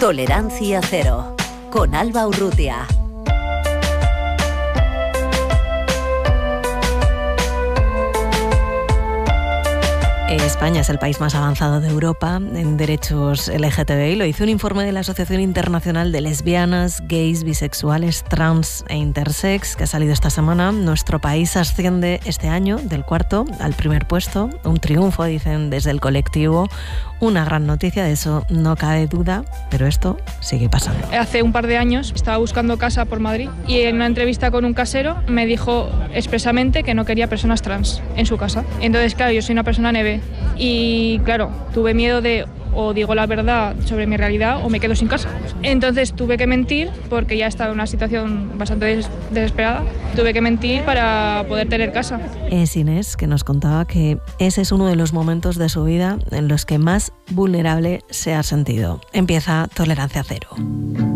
Tolerancia cero, con Alba Urrutia. España es el país más avanzado de Europa en derechos LGTBI. Lo hizo un informe de la Asociación Internacional de Lesbianas, Gays, Bisexuales, Trans e Intersex, que ha salido esta semana. Nuestro país asciende este año del 4º al 1er puesto. Un triunfo, dicen desde el colectivo. Una gran noticia, de eso no cabe duda, pero esto sigue pasando. Hace un par de años estaba buscando casa por Madrid y en una entrevista con un casero me dijo expresamente que no quería personas trans en su casa. Entonces, claro, yo soy una persona NB y, claro, tuve miedo de o digo la verdad sobre mi realidad o me quedo sin casa. Entonces tuve que mentir porque ya estaba en una situación bastante desesperada. Tuve que mentir para poder tener casa. Es Inés, que nos contaba que ese es uno de los momentos de su vida en los que más vulnerable se ha sentido. Empieza Tolerancia Cero.